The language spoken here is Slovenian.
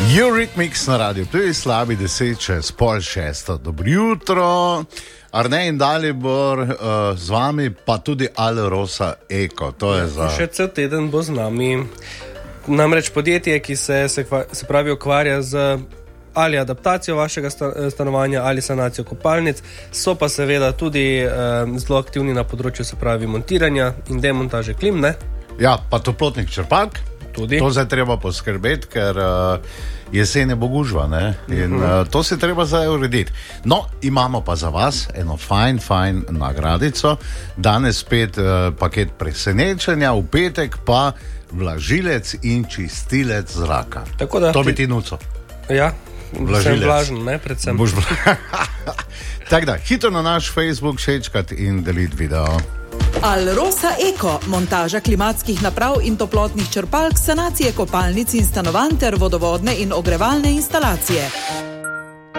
Eurythmics na radiju, to je slabi 10 čez pol šesto. Dobro jutro, Arne in Dalibor, z vami pa tudi Alrosa Eko. To je za... Še cel teden bo z nami. Namreč podjetje, ki se pravi ukvarja z ali adaptacijo vašega stanovanja ali sanacijo kopalnic, so pa seveda tudi zelo aktivni na področju, se pravi, montiranja in demontaže klim, ne? Ja, pa toplotnih črpalk. Tudi. To zdaj treba poskrbeti, ker jesene bo gužva, ne? In to se treba zdaj urediti. No, imamo pa za vas eno fajn nagradico. Danes spet paket presenečenja, v petek pa vlažilec in čistilec zraka. Tako da, to bi ti nuco. Ja, vlažilec. Sem vlažen, ne, predvsem. Tako da, hitro na naš Facebook všečkat in deliti video. Alrosa Eko, montaža klimatskih naprav in toplotnih črpalk, sanacije kopalnic in stanovanj ter vodovodne in ogrevalne instalacije.